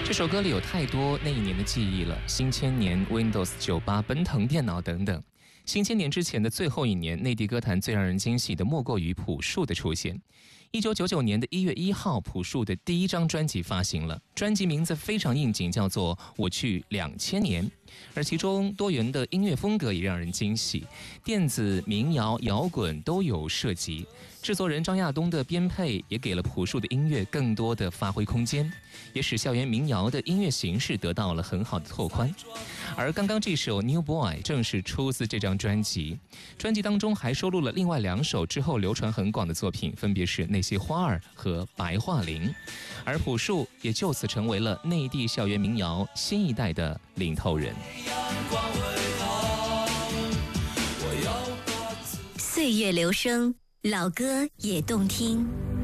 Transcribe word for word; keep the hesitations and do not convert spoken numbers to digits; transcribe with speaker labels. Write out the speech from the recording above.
Speaker 1: 这首歌里有太多那一年的记忆了，新千年、Windows 九十八、奔腾电脑等等。新千年之前的最后一年，内地歌坛最让人惊喜的莫过于朴树的出现。一九九九年的一月一号，朴树的第一张专辑发行了，专辑名字非常应景，叫做《我去两千年》，而其中多元的音乐风格也让人惊喜，电子、民谣、摇滚都有涉及。制作人张亚东的编配也给了朴树的音乐更多的发挥空间，也使校园民谣的音乐形式得到了很好的拓宽。而刚刚这首《New Boy》正是出自这张专辑，专辑当中还收录了另外两首之后流传很广的作品，分别是《那些花儿》和《白桦林》，而朴树也就此成为了内地校园民谣新一代的领头人。
Speaker 2: 岁月流声，老歌也动听。